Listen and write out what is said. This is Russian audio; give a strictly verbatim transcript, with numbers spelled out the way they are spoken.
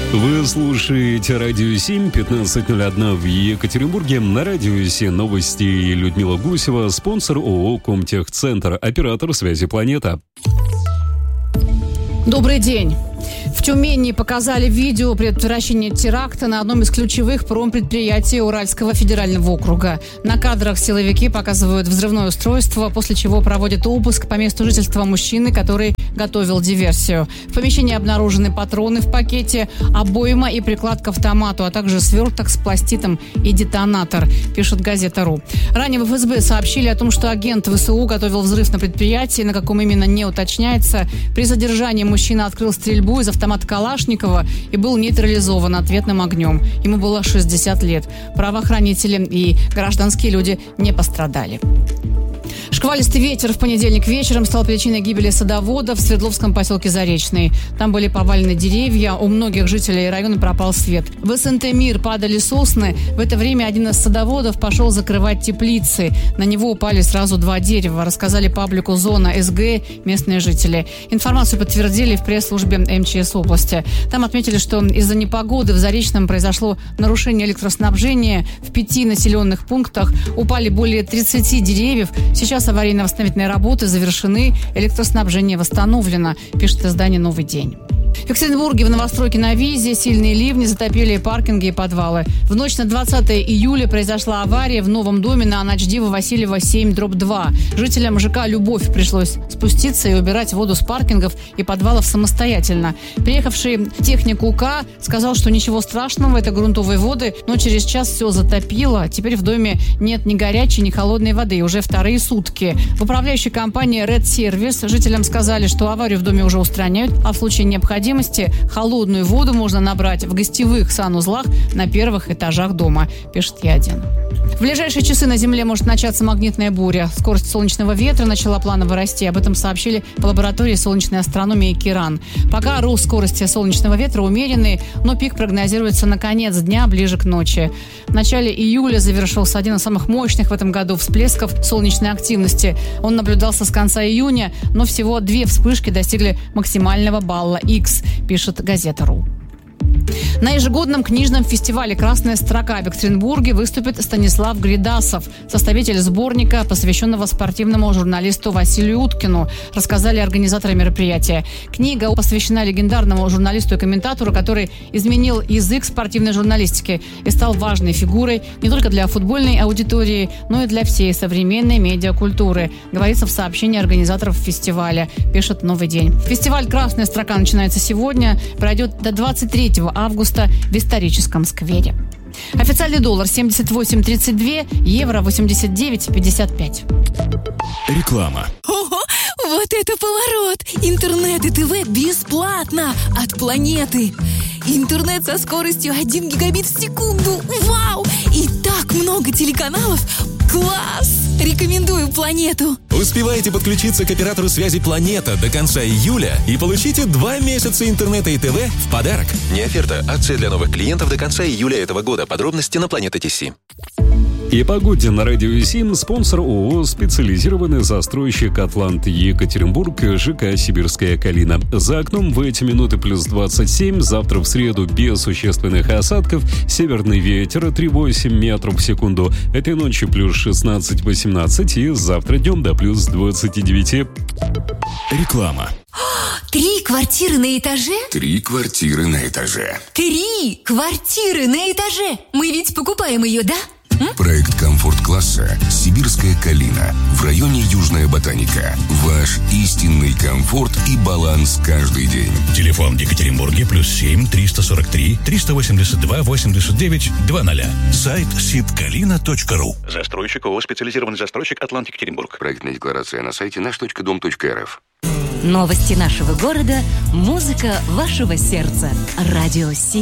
Вы слушаете Радио семь, пятнадцать ноль один в Екатеринбурге. На Радио семь новости. Людмила Гусева, спонсор ООО «Комтехцентр», оператор связи «Планета». Добрый день. В Тюмени показали видео предотвращения теракта на одном из ключевых промпредприятий Уральского федерального округа. На кадрах силовики показывают взрывное устройство, после чего проводят обыск по месту жительства мужчины, который готовил диверсию. В помещении обнаружены патроны в пакете, обойма и прикладка к автомату, а также сверток с пластитом и детонатор, пишет газета.ру. Ранее в эф эс бэ сообщили о том, что агент вэ эс у готовил взрыв на предприятии, на каком именно не уточняется. При задержании мужчина открыл стрельбу из автомата Калашникова и был нейтрализован ответным огнем. Ему было шестьдесят лет. Правоохранители и гражданские люди не пострадали. Шквалистый ветер в понедельник вечером стал причиной гибели садовода в Свердловском поселке Заречный. Там были повалены деревья, у многих жителей района пропал свет. В эс эн тэ «Мир» падали сосны. В это время один из садоводов пошел закрывать теплицы. На него упали сразу два дерева, рассказали паблику «Зона эс гэ» местные жители. Информацию подтвердили в пресс-службе эм че эс области. Там отметили, что из-за непогоды в Заречном произошло нарушение электроснабжения. В пяти населенных пунктах упали более тридцати деревьев. Сейчас аварийно-восстановительные работы завершены, электроснабжение восстановлено, пишет издание «Новый день». В Екатеринбурге в новостройке на Визе сильные ливни затопили паркинги и подвалы. В ночь на двадцатое июля произошла авария в новом доме на Начдива Васильева семь дробь два. Жителям ЖК «Любовь» пришлось спуститься и убирать воду с паркингов и подвалов самостоятельно. Приехавший техник УК сказал, что ничего страшного, это грунтовые воды, но через час все затопило. Теперь в доме нет ни горячей, ни холодной воды, уже вторые сутки. В управляющей компании Red Service жителям сказали, что аварию в доме уже устраняют, а в случае необходимости холодную воду можно набрать в гостевых санузлах на первых этажах дома, пишет Е один. В ближайшие часы на Земле может начаться магнитная буря. Скорость солнечного ветра начала планово расти. Об этом сообщили в лаборатории солнечной астрономии Киран. Пока рост скорости солнечного ветра умеренный, но пик прогнозируется на конец дня, ближе к ночи. В начале июля завершился один из самых мощных в этом году всплесков солнечной активности. Он наблюдался с конца июня, но всего две вспышки достигли максимального балла Х, пишет газета.ру. На ежегодном книжном фестивале «Красная строка» в Екатеринбурге выступит Станислав Гридасов, составитель сборника, посвященного спортивному журналисту Василию Уткину, рассказали организаторы мероприятия. Книга посвящена легендарному журналисту и комментатору, который изменил язык спортивной журналистики и стал важной фигурой не только для футбольной аудитории, но и для всей современной медиакультуры, говорится в сообщении организаторов фестиваля, пишет «Новый день». Фестиваль «Красная строка» начинается сегодня, пройдет до двадцать третьего августа в историческом сквере. Официальный доллар семьдесят восемь тридцать два, евро восемьдесят девять пятьдесят пять. Реклама. Ого, вот это поворот! Интернет и ТВ бесплатно от Планеты. Интернет со скоростью один гигабит в секунду. Вау! И так много телеканалов. Класс! Рекомендую Планету. Успевайте подключиться к оператору связи «Планета» до конца июля и получите два месяца интернета и ТВ в подарок. Не оферта, акция для новых клиентов до конца июля этого года. Подробности на планета точка ти си. И погоде на Радио семь, спонсор ООО «Специализированный застройщик Атлант Екатеринбург», ЖК «Сибирская Калина». За окном в эти минуты плюс двадцать семь, завтра в среду без существенных осадков, северный ветер три целых восемь десятых метров в секунду, этой ночью плюс шестнадцать восемнадцать и завтра днем до плюс двадцать девять. Реклама. Три квартиры на этаже? Три квартиры на этаже. Три квартиры на этаже! Мы ведь покупаем ее, да? М? Проект комфорт-класса «Сибирская Калина» в районе Южная Ботаника. Ваш истинный комфорт и баланс каждый день. Телефон в Екатеринбурге плюс семь триста сорок три триста восемьдесят два восемьдесят девять двадцать. Сайт сибкалина точка ру. Застройщик ООО «Специализированный застройщик Атлант Екатеринбург». Проектная декларация на сайте наш точка дом точка эр эф. Новости нашего города, музыка вашего сердца. Радио семь.